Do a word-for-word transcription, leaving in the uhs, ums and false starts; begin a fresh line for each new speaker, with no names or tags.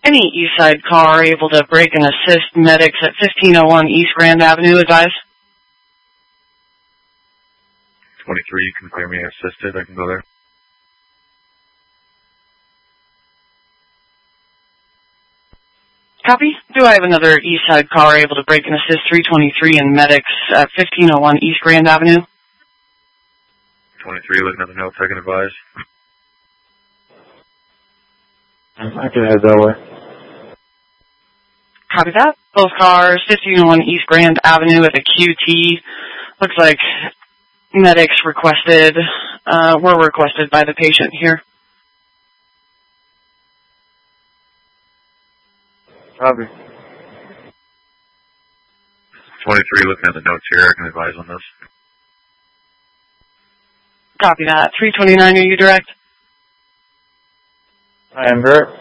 Any East Side car able to break and assist medics at fifteen oh one East Grand Avenue, advise?
twenty-three, you can clear me assisted. I can go there.
Copy. Do I have another East Side car able to break and assist three twenty-three and medics at fifteen oh one East Grand Avenue?
twenty-three, looking at the notes, I can advise.
I can head that way.
Copy that. Both cars, fifteen oh one East Grand Avenue at the Q T. Looks like medics requested, uh, were requested by the patient here.
Copy.
twenty-three, looking at the notes here, I can advise on this.
Copy that. three twenty-nine, are you direct?
I am direct.